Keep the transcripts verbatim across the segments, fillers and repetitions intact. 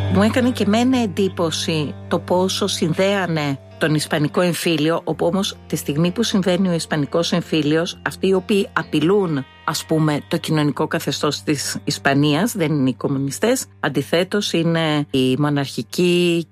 Μου έκανε και εμένα εντύπωση το πόσο συνδέανε τον Ισπανικό εμφύλιο, όπου όμως τη στιγμή που συμβαίνει ο Ισπανικός εμφύλιος, αυτοί οι οποίοι απειλούν, ας πούμε, το κοινωνικό καθεστώς της Ισπανίας δεν είναι οι κομμουνιστές, αντιθέτως είναι οι μοναρχικοί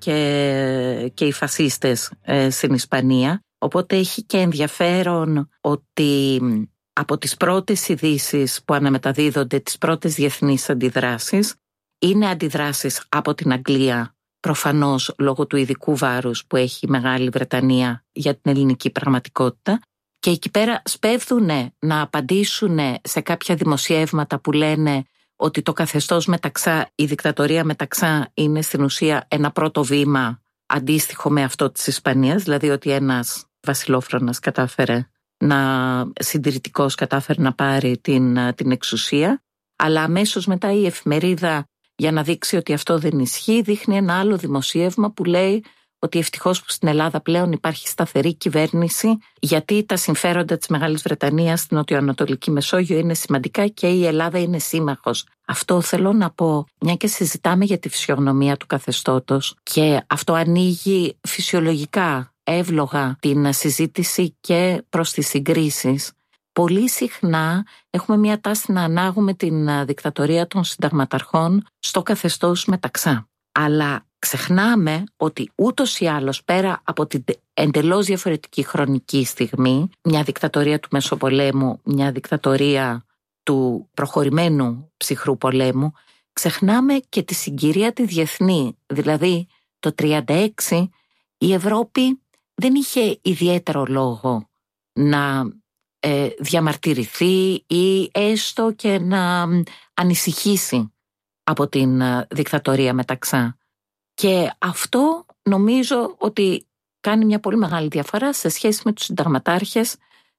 και, και οι φασίστες ε, στην Ισπανία. Οπότε έχει και ενδιαφέρον ότι από τις πρώτες ειδήσεις που αναμεταδίδονται, τις πρώτες διεθνείς αντιδράσεις, είναι αντιδράσεις από την Αγγλία, προφανώς λόγω του ειδικού βάρους που έχει η Μεγάλη Βρετανία για την ελληνική πραγματικότητα, και εκεί πέρα σπέβδουν να απαντήσουν σε κάποια δημοσιεύματα που λένε ότι το καθεστώς Μεταξά, η δικτατορία Μεταξά είναι στην ουσία ένα πρώτο βήμα αντίστοιχο με αυτό της Ισπανίας, δηλαδή ότι ένας βασιλόφρονας κατάφερε να, συντηρητικός κατάφερε να πάρει την, την εξουσία, αλλά αμέσως μετά η εφημερίδα, για να δείξει ότι αυτό δεν ισχύει, δείχνει ένα άλλο δημοσίευμα που λέει ότι ευτυχώς που στην Ελλάδα πλέον υπάρχει σταθερή κυβέρνηση, γιατί τα συμφέροντα της Μεγάλης Βρετανίας στην νοτιοανατολική Μεσόγειο είναι σημαντικά και η Ελλάδα είναι σύμμαχος. Αυτό θέλω να πω, μια και συζητάμε για τη φυσιογνωμία του καθεστώτος, και αυτό ανοίγει φυσιολογικά, εύλογα την συζήτηση και προς τις συγκρίσεις. Πολύ συχνά έχουμε μια τάση να ανάγουμε την δικτατορία των συνταγματαρχών στο καθεστώς Μεταξά. Αλλά ξεχνάμε ότι ούτως ή άλλως, πέρα από την εντελώς διαφορετική χρονική στιγμή, μια δικτατορία του Μεσοπολέμου, μια δικτατορία του προχωρημένου ψυχρού πολέμου, ξεχνάμε και τη συγκυρία τη διεθνή. Δηλαδή το τριάντα έξι η Ευρώπη δεν είχε ιδιαίτερο λόγο να ε, διαμαρτυρηθεί ή έστω και να ανησυχήσει από την δικτατορία Μεταξά. Και αυτό νομίζω ότι κάνει μια πολύ μεγάλη διαφορά σε σχέση με τους συνταγματάρχες,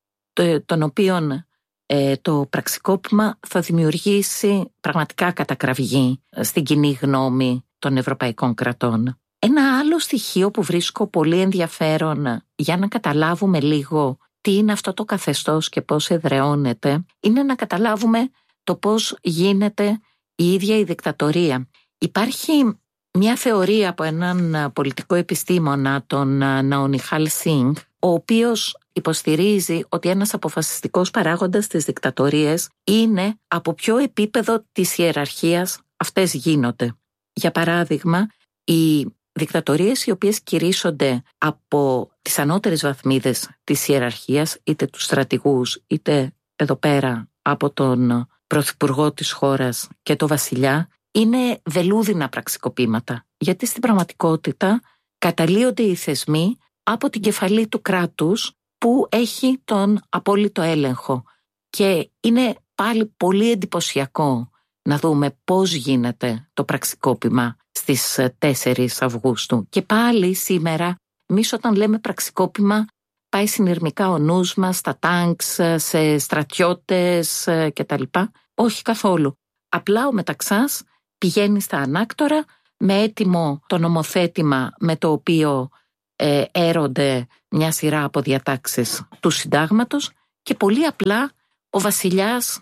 των οποίων ε, το πραξικόπημα θα δημιουργήσει πραγματικά κατακραυγή στην κοινή γνώμη των ευρωπαϊκών κρατών. Ένα άλλο στοιχείο που βρίσκω πολύ ενδιαφέρον για να καταλάβουμε λίγο τι είναι αυτό το καθεστώς και πώς εδραιώνεται, είναι να καταλάβουμε το πώς γίνεται η ίδια η δικτατορία. Υπάρχει μια θεωρία από έναν πολιτικό επιστήμονα, τον Ναονιχάλ Σινγκ, ο οποίος υποστηρίζει ότι ένας αποφασιστικός παράγοντας της δικτατορίας είναι από ποιο επίπεδο της ιεραρχίας αυτές γίνονται. Για παράδειγμα, οι δικτατορίες οι οποίες κηρύσσονται από τις ανώτερες βαθμίδες της ιεραρχίας, είτε τους στρατηγούς, είτε εδώ πέρα από τον πρωθυπουργό της χώρας και το βασιλιά, είναι βελούδινα πραξικοπήματα. Γιατί στην πραγματικότητα καταλύονται οι θεσμοί από την κεφαλή του κράτους που έχει τον απόλυτο έλεγχο. Και είναι πάλι πολύ εντυπωσιακό να δούμε πώς γίνεται το πραξικόπημα στις τέσσερις Αυγούστου. Και πάλι σήμερα, εμείς όταν λέμε πραξικόπημα, πάει συνειρμικά ο νους μας στα τάγκς, σε στρατιώτες κτλ. Όχι καθόλου. Απλά ο Μεταξάς πηγαίνει στα ανάκτορα με έτοιμο το νομοθέτημα με το οποίο ε, έρονται μια σειρά από διατάξεις του συντάγματος και πολύ απλά ο βασιλιάς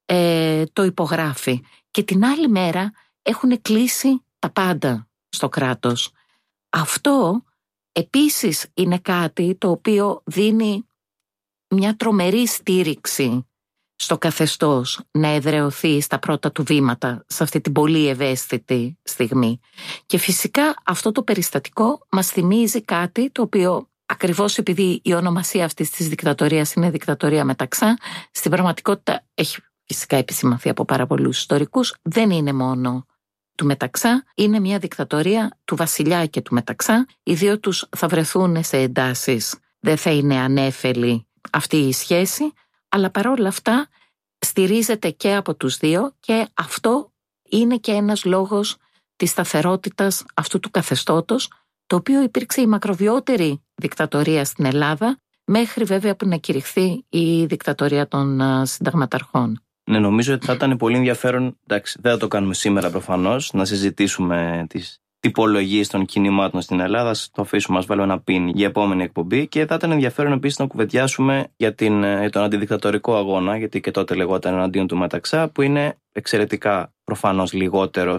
ε, το υπογράφει. Και την άλλη μέρα έχουν κλείσει τα πάντα στο κράτος. Αυτό επίσης είναι κάτι το οποίο δίνει μια τρομερή στήριξη στο καθεστώς να εδραιωθεί στα πρώτα του βήματα σε αυτή την πολύ ευαίσθητη στιγμή. Και φυσικά αυτό το περιστατικό μας θυμίζει κάτι το οποίο, ακριβώς επειδή η ονομασία αυτής της δικτατορίας είναι δικτατορία Μεταξά, στην πραγματικότητα έχει φυσικά επισημανθεί από πάρα πολλούς ιστορικούς, δεν είναι μόνο του Μεταξά, είναι μια δικτατορία του βασιλιά και του Μεταξά. Οι δύο τους θα βρεθούν σε εντάσεις, δεν θα είναι ανέφελη αυτή η σχέση, αλλά παρόλα αυτά στηρίζεται και από τους δύο και αυτό είναι και ένας λόγος της σταθερότητας αυτού του καθεστώτος, το οποίο υπήρξε η μακροβιότερη δικτατορία στην Ελλάδα, μέχρι βέβαια που να κηρυχθεί η δικτατορία των συνταγματαρχών. Ναι, νομίζω ότι θα ήταν πολύ ενδιαφέρον, εντάξει, δεν θα το κάνουμε σήμερα προφανώς, να συζητήσουμε τις τυπολογίες των κινημάτων στην Ελλάδα. Το αφήσουμε, ας βάλω ένα πιν για επόμενη εκπομπή. Και θα ήταν ενδιαφέρον επίσης να κουβεντιάσουμε για, την, για τον αντιδικτατορικό αγώνα, γιατί και τότε λεγόταν εναντίον του Μεταξά, που είναι εξαιρετικά προφανώς λιγότερος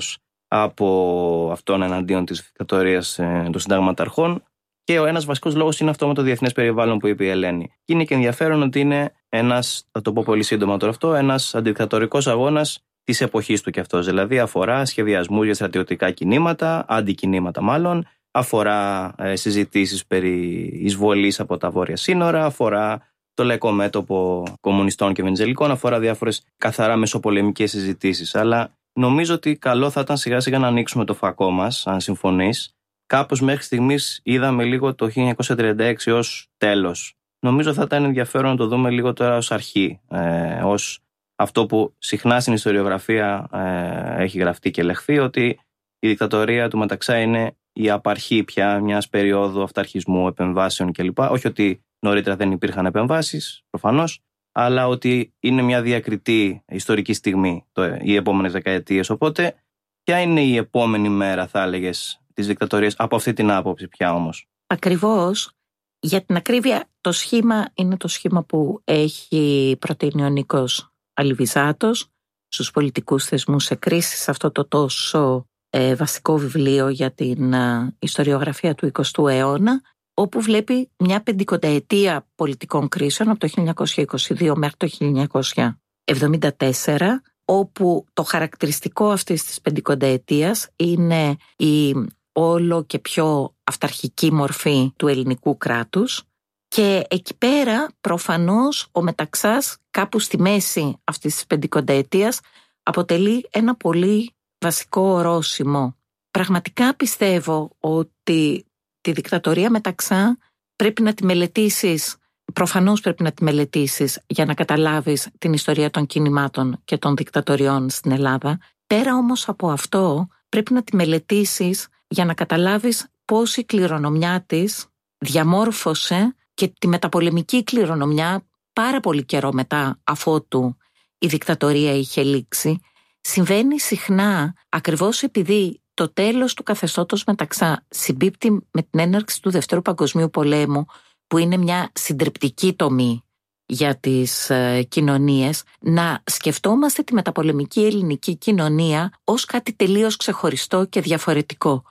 από αυτόν εναντίον της δικτατορίας των συνταγματαρχών. Και ο ένας βασικός λόγος είναι αυτό με το διεθνές περιβάλλον που είπε η Ελένη. Και είναι και ενδιαφέρον ότι είναι ένας, θα το πω πολύ σύντομα τώρα αυτό, ένας αντιδικτατορικός αγώνας της εποχής του κι αυτός. Δηλαδή αφορά σχεδιασμούς για στρατιωτικά κινήματα, αντικινήματα μάλλον, αφορά ε, συζητήσεις περί εισβολής από τα βόρεια σύνορα, αφορά το λαϊκό μέτωπο κομμουνιστών και βενιζελικών, αφορά διάφορες καθαρά μεσοπολεμικές συζητήσεις. Αλλά νομίζω ότι καλό θα ήταν σιγά σιγά να ανοίξουμε το φακό μας, αν συμφωνείς. Κάπως μέχρι στιγμής είδαμε λίγο το χίλια εννιακόσια τριάντα έξι ως τέλος. Νομίζω θα ήταν ενδιαφέρον να το δούμε λίγο τώρα ως αρχή, ε, ως αυτό που συχνά στην ιστοριογραφία ε, έχει γραφτεί και λεχθεί, ότι η δικτατορία του Μεταξά είναι η απαρχή πια μιας περίοδου αυταρχισμού, επεμβάσεων κλπ. Όχι ότι νωρίτερα δεν υπήρχαν επεμβάσεις, προφανώς, αλλά ότι είναι μια διακριτή ιστορική στιγμή το, οι επόμενες δεκαετίες. Οπότε, ποια είναι η επόμενη μέρα, θα έλεγες, της δικτατορίας από αυτή την άποψη πια όμως? Ακριβώς. Για την ακρίβεια, το σχήμα είναι το σχήμα που έχει προτείνει ο Νίκος Αλιβιζάτος στους πολιτικούς θεσμούς σε κρίση, σε αυτό το τόσο ε, βασικό βιβλίο για την ε, ιστοριογραφία του εικοστού αιώνα, όπου βλέπει μια πεντηκονταετία πολιτικών κρίσεων από το χίλια εννιακόσια είκοσι δύο μέχρι το χίλια εννιακόσια εβδομήντα τέσσερα, όπου το χαρακτηριστικό αυτής της πεντηκονταετίας είναι η όλο και πιο αυταρχική μορφή του ελληνικού κράτους. Και εκεί πέρα προφανώς ο Μεταξάς κάπου στη μέση αυτής της πεντηκονταετίας αποτελεί ένα πολύ βασικό ορόσημο. Πραγματικά πιστεύω ότι τη δικτατορία Μεταξά πρέπει να τη μελετήσεις, προφανώς πρέπει να τη μελετήσεις για να καταλάβεις την ιστορία των κινημάτων και των δικτατοριών στην Ελλάδα. Πέρα όμως από αυτό πρέπει να τη μελετήσεις για να καταλάβεις πώς η κληρονομιά της διαμόρφωσε και τη μεταπολεμική κληρονομιά πάρα πολύ καιρό μετά αφότου η δικτατορία είχε λήξει. Συμβαίνει συχνά ακριβώς επειδή το τέλος του καθεστώτος Μεταξά συμπίπτει με την έναρξη του Δευτέρου Παγκοσμίου Πολέμου, που είναι μια συντριπτική τομή για τις ε, κοινωνίες, να σκεφτόμαστε τη μεταπολεμική ελληνική κοινωνία ως κάτι τελείως ξεχωριστό και διαφορετικό.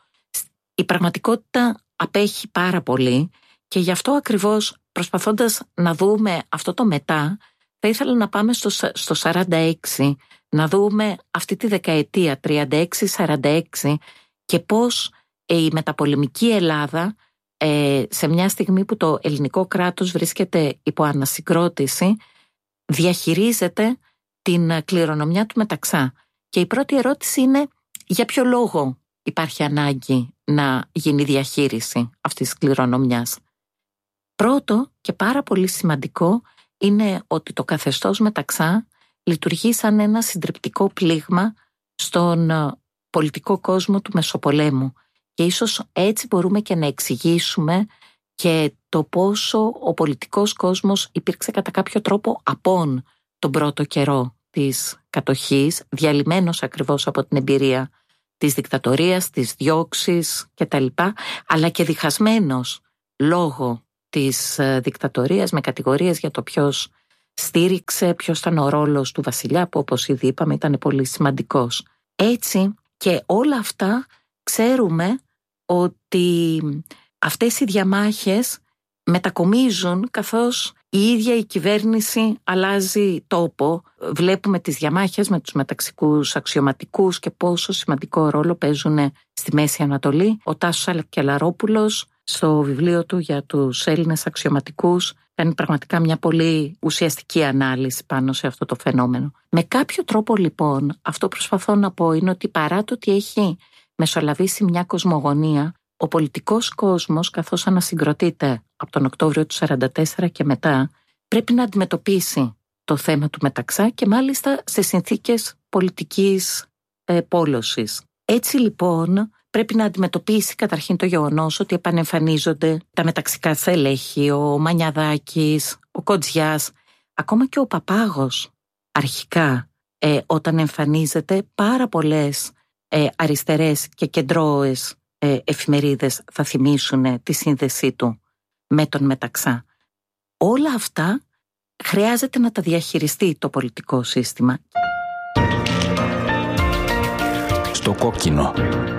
Η πραγματικότητα απέχει πάρα πολύ και γι' αυτό ακριβώς, προσπαθώντας να δούμε αυτό το μετά, θα ήθελα να πάμε στο, στο σαράντα έξι, να δούμε αυτή τη δεκαετία τριάντα έξι σαράντα έξι και πώς ε, η μεταπολεμική Ελλάδα, ε, σε μια στιγμή που το ελληνικό κράτος βρίσκεται υπό ανασυγκρότηση, διαχειρίζεται την κληρονομιά του Μεταξά. Και η πρώτη ερώτηση είναι, για ποιο λόγο υπάρχει ανάγκη να γίνει διαχείριση αυτής της κληρονομιάς? Πρώτο και πάρα πολύ σημαντικό είναι ότι το καθεστώς Μεταξά λειτουργεί σαν ένα συντριπτικό πλήγμα στον πολιτικό κόσμο του Μεσοπολέμου. Και ίσως έτσι μπορούμε και να εξηγήσουμε και το πόσο ο πολιτικός κόσμος υπήρξε κατά κάποιο τρόπο απόν τον πρώτο καιρό της κατοχής, διαλυμένος ακριβώς από την εμπειρία της δικτατορίας, της διώξης κτλ, αλλά και διχασμένος λόγω της δικτατορίας με κατηγορίες για το ποιος στήριξε, ποιος ήταν ο ρόλος του βασιλιά, που όπως ήδη είπαμε ήταν πολύ σημαντικός. Έτσι και όλα αυτά ξέρουμε ότι αυτές οι διαμάχες μετακομίζουν καθώς η ίδια η κυβέρνηση αλλάζει τόπο. Βλέπουμε τις διαμάχες με τους μεταξικούς αξιωματικούς και πόσο σημαντικό ρόλο παίζουν στη Μέση Ανατολή. Ο Τάσος Αλκελαρόπουλος στο βιβλίο του για τους Έλληνες αξιωματικούς κάνει πραγματικά μια πολύ ουσιαστική ανάλυση πάνω σε αυτό το φαινόμενο. Με κάποιο τρόπο λοιπόν, αυτό προσπαθώ να πω είναι ότι παρά το ότι έχει μεσολαβήσει μια κοσμογονία, ο πολιτικός κόσμος, καθώς ανασυγκροτείται από τον Οκτώβριο του σαράντα τέσσερα και μετά, πρέπει να αντιμετωπίσει το θέμα του Μεταξά και μάλιστα σε συνθήκες πολιτικής ε, πόλωσης. Έτσι λοιπόν πρέπει να αντιμετωπίσει καταρχήν το γεγονός ότι επανεμφανίζονται τα μεταξικά στελέχη, ο Μανιαδάκης, ο Κοντζιάς, ακόμα και ο Παπάγος αρχικά, ε, όταν εμφανίζεται πάρα πολλές ε, αριστερές και κεντρώες ε, εφημερίδες θα θυμίσουν τη σύνδεσή του με τον Μεταξά. Όλα αυτά χρειάζεται να τα διαχειριστεί το πολιτικό σύστημα. Στο το κόκκινο.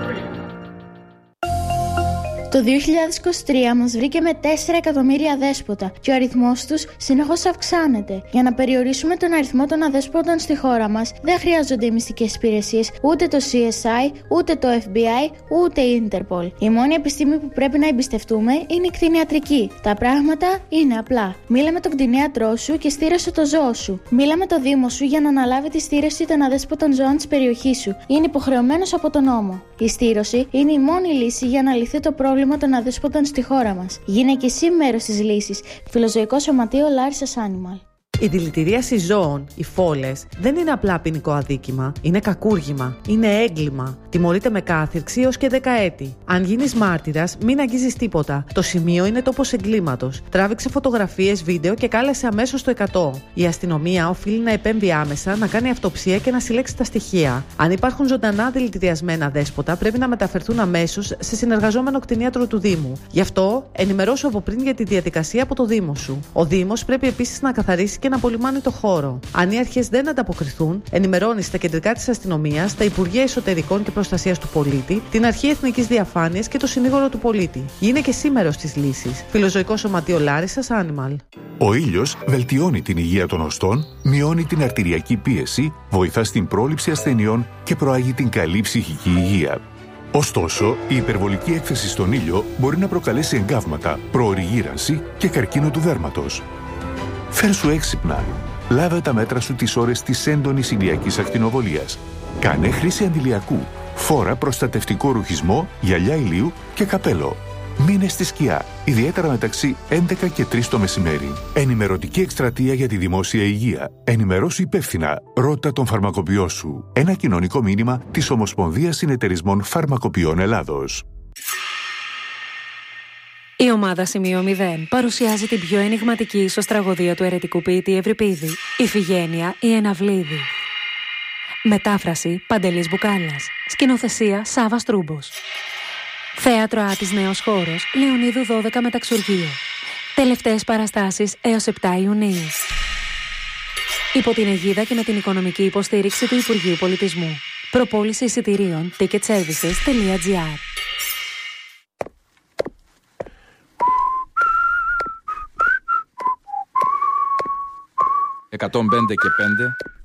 Το δύο χιλιάδες είκοσι τρία μας βρήκε με τέσσερα εκατομμύρια αδέσποτα και ο αριθμός τους συνεχώς αυξάνεται. Για να περιορίσουμε τον αριθμό των αδέσποτων στη χώρα μας, δεν χρειάζονται οι μυστικές υπηρεσίες, ούτε το σι ες άι, ούτε το εφ μπι άι, ούτε η Interpol. Η μόνη επιστήμη που πρέπει να εμπιστευτούμε είναι η κτηνιατρική. Τα πράγματα είναι απλά. Μίλα με τον κτηνίατρό σου και στήρωσε το ζώο σου. Μίλα με το δήμο σου για να αναλάβει τη στήρωση των αδέσποτων ζώων της περιοχής σου. Είναι υποχρεωμένος από τον νόμο. Η στήρωση είναι η μόνη λύση για να λυθεί το πρόβλημα των αδέσποτων στη χώρα μας. Γίνε και εσύ μέρος της λύσης. Φιλοζωικό Σωματείο Λάρισσας Animal. Η δηλητηρίαση ζώων, οι φόλες, δεν είναι απλά ποινικό αδίκημα. Είναι κακούργημα. Είναι έγκλημα. Τιμωρείται με κάθυρξη έως και δέκα έτη. Αν γίνεις μάρτυρας, μην αγγίζεις τίποτα. Το σημείο είναι τόπος εγκλήματος. Τράβηξε φωτογραφίες, βίντεο και κάλεσε αμέσως το εκατό. Η αστυνομία οφείλει να επέμβει άμεσα, να κάνει αυτοψία και να συλλέξει τα στοιχεία. Αν υπάρχουν ζωντανά δηλητηριασμένα δέσποτα, πρέπει να μεταφερθούν αμέσως σε συνεργαζόμενο κτηνίατρο του Δήμου. Γι' αυτό, ενημερώσου από πριν για τη διαδικασία από το Δήμο σου. Ο Δήμος πρέπει επίσης να καθαρίσει και να απολυμάνει το χώρο. Αν οι αρχές δεν ανταποκριθούν, ενημερώνει στα κεντρικά της αστυνομίας, τα Υπουργεία Εσωτερικών και Προστασίας του Πολίτη, την Αρχή Εθνικής Διαφάνειας και το Συνήγορο του Πολίτη. Είναι και σήμερα στις λύσεις. Φιλοζωικό Σωματείο Λάρισσας Animal. Ο ήλιος βελτιώνει την υγεία των οστών, μειώνει την αρτηριακή πίεση, βοηθά στην πρόληψη ασθενειών και προάγει την καλή ψυχική υγεία. Ωστόσο, η υπερβολική έκθεση στον ήλιο μπορεί να προκαλέσει εγκάβματα, προωρή γύρανση και καρκίνο του δέρματος. Φέρσου έξυπνα. Λάβε τα μέτρα σου τις ώρες της έντονης ηλιακής ακτινοβολίας. Κάνε χρήση αντιλιακού. Φόρα προστατευτικό ρουχισμό, γυαλιά ηλίου και καπέλο. Μείνε στη σκιά, ιδιαίτερα μεταξύ έντεκα και τρεις το μεσημέρι. Ενημερωτική εκστρατεία για τη δημόσια υγεία. Ενημερώσου υπεύθυνα. Ρώτα τον φαρμακοποιό σου. Ένα κοινωνικό μήνυμα της Ομοσπονδίας Συνεταιρισμών Φαρμακοποιών Ελλάδος. Η ομάδα Σημείο μηδέν παρουσιάζει την πιο ενιγματική ισοστραγωδία του αιρετικού ποιητή Ευρυπίδη, Ιφηγένεια η Εναυλίδη. Μετάφραση Παντελής Μπουκάλας. Σκηνοθεσία Σάββας Τρούμπος. Θέατρο Άτης Νέος Χώρος, Λεωνίδου δώδεκα Μεταξουργείο. Τελευταίες παραστάσεις έως επτά Ιουνίου. Υπό την αιγίδα και με την οικονομική υποστήριξη του Υπουργείου Πολιτισμού. Προπόληση εισιτηρίων ticket services τελεία τζι άρ. εκατόν πέντε και πέντε